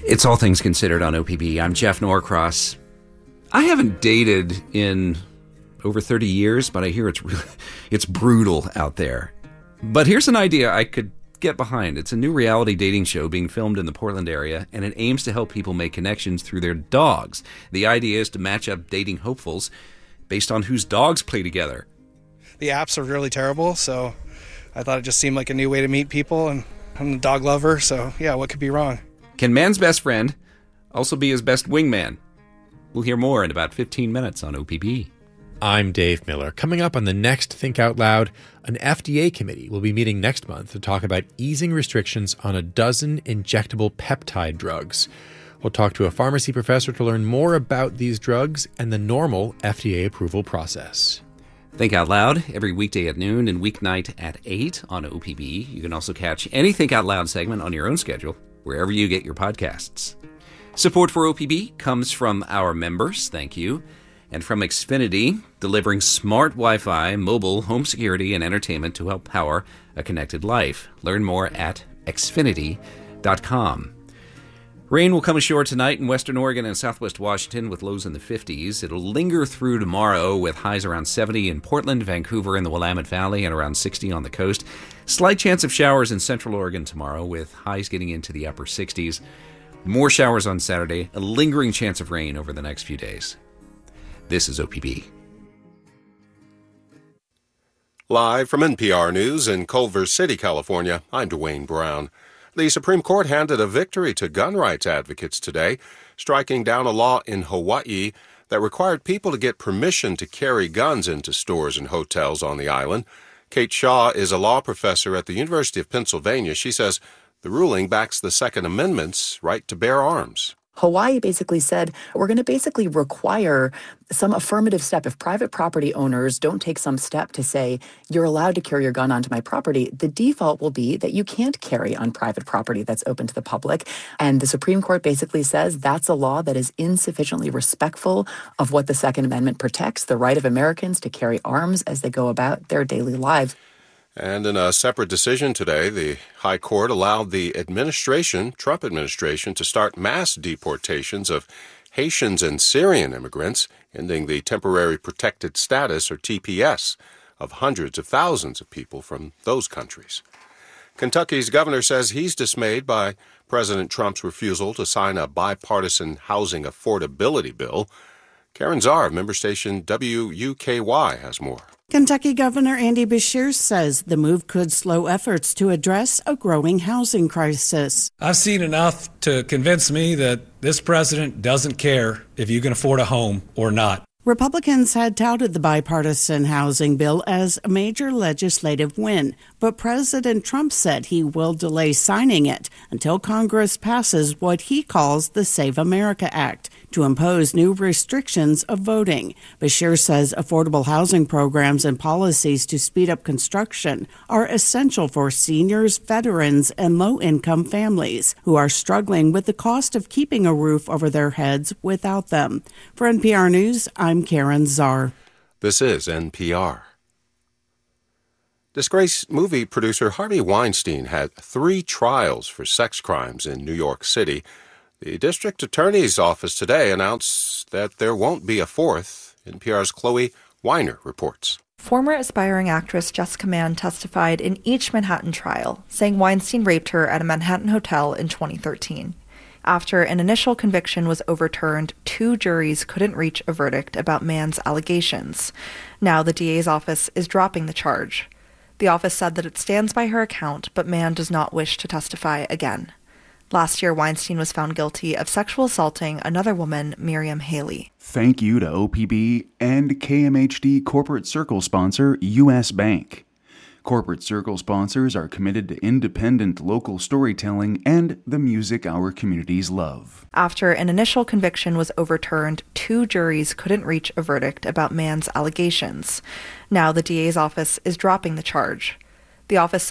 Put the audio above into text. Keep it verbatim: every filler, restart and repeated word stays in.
It's All Things Considered on O P B. I'm Jeff Norcross. I haven't dated in over thirty years, but I hear it's really, it's brutal out there. But here's an idea I could get behind. It's a new reality dating show being filmed in the Portland area, and it aims to help people make connections through their dogs. The idea is to match up dating hopefuls based on whose dogs play together. The apps are really terrible, so I thought it just seemed like a new way to meet people, and I'm a dog lover, so yeah, what could be wrong? Can man's best friend also be his best wingman? We'll hear more in about fifteen minutes on O P B. I'm Dave Miller. Coming up on the next Think Out Loud, an F D A committee will be meeting next month to talk about easing restrictions on a dozen injectable peptide drugs. We'll talk to a pharmacy professor to learn more about these drugs and the normal F D A approval process. Think Out Loud every weekday at noon and weeknight at eight on O P B. You can also catch any Think Out Loud segment on your own schedule, wherever you get your podcasts. Support for O P B comes from our members, thank you, and from Xfinity, delivering smart Wi-Fi, mobile, home security, and entertainment to help power a connected life. Learn more at xfinity dot com. Rain will come ashore tonight in western Oregon and southwest Washington with lows in the fifties. It'll linger through tomorrow with highs around seventy in Portland, Vancouver, and the Willamette Valley, and around sixty on the coast. Slight chance of showers in central Oregon tomorrow with highs getting into the upper sixties. More showers on Saturday, a lingering chance of rain over the next few days. This is O P B. Live from N P R News in Culver City, California, I'm Dwayne Brown. The Supreme Court handed a victory to gun rights advocates today, striking down a law in Hawaii that required people to get permission to carry guns into stores and hotels on the island. Kate Shaw is a law professor at the University of Pennsylvania. She says the ruling backs the Second Amendment's right to bear arms. Hawaii basically said, we're going to basically require some affirmative step. If private property owners don't take some step to say, you're allowed to carry your gun onto my property, the default will be that you can't carry on private property that's open to the public. And the Supreme Court basically says that's a law that is insufficiently respectful of what the Second Amendment protects, the right of Americans to carry arms as they go about their daily lives. And in a separate decision today, the High Court allowed the administration, Trump administration, to start mass deportations of Haitians and Syrian immigrants, ending the Temporary Protected Status, or T P S, of hundreds of thousands of people from those countries. Kentucky's governor says he's dismayed by President Trump's refusal to sign a bipartisan housing affordability bill. Karen Czar of member station W U K Y has more. Kentucky Governor Andy Beshear says the move could slow efforts to address a growing housing crisis. I've seen enough to convince me that this president doesn't care if you can afford a home or not. Republicans had touted the bipartisan housing bill as a major legislative win, but President Trump said he will delay signing it until Congress passes what he calls the Save America Act to impose new restrictions of voting. Beshear says affordable housing programs and policies to speed up construction are essential for seniors, veterans, and low-income families who are struggling with the cost of keeping a roof over their heads without them. For N P R News, I'm Karen Czar. This is N P R. Disgraced movie producer Harvey Weinstein had three trials for sex crimes in New York City. The district attorney's office today announced that there won't be a fourth. N P R's Chloe Weiner reports. Former aspiring actress Jessica Mann testified in each Manhattan trial, saying Weinstein raped her at a Manhattan hotel in twenty thirteen. After an initial conviction was overturned, two juries couldn't reach a verdict about Mann's allegations. Now the D A's office is dropping the charge. The office said that it stands by her account, but Mann does not wish to testify again. Last year, Weinstein was found guilty of sexual assaulting another woman, Miriam Haley. Thank you to O P B and K M H D Corporate Circle sponsor, U S Bank. Corporate Circle sponsors are committed to independent local storytelling and the music our communities love. After an initial conviction was overturned, two juries couldn't reach a verdict about Mann's allegations. Now the D A's office is dropping the charge. The office